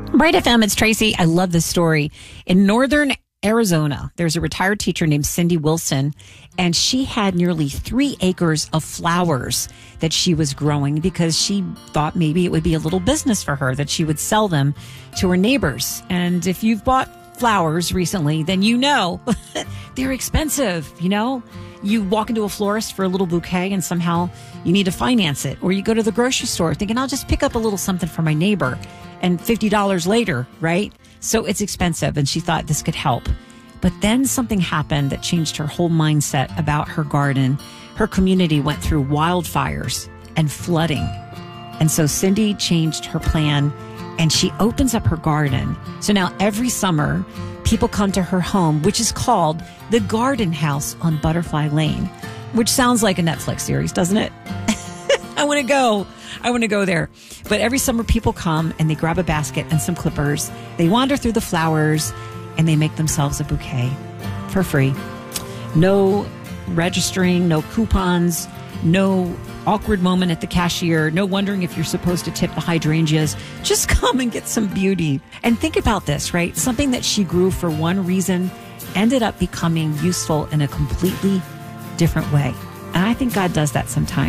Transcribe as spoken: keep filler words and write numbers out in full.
Bright F M, it's Tracy. I love this story. In northern Arizona, there's a retired teacher named Cindy Wilson, and she had nearly three acres of flowers that she was growing because she thought maybe it would be a little business for her, that she would sell them to her neighbors. And if you've bought flowers recently, then you know they're expensive. You know, you walk into a florist for a little bouquet and somehow you need to finance it. Or you go to the grocery store thinking, I'll just pick up a little something for my neighbor. And fifty dollars later, right? So it's expensive. And she thought this could help. But then something happened that changed her whole mindset about her garden. Her community went through wildfires and flooding. And so Cindy changed her plan and she opens up her garden. So now every summer, people come to her home, which is called the Garden House on Butterfly Lane, which sounds like a Netflix series, doesn't it? I want to go. I want to go there. But every summer people come and they grab a basket and some clippers. They wander through the flowers and they make themselves a bouquet for free. No registering, no coupons, no awkward moment at the cashier, no wondering if you're supposed to tip the hydrangeas. Just come and get some beauty. And think about this, right? Something that she grew for one reason ended up becoming useful in a completely different way. And I think God does that sometimes.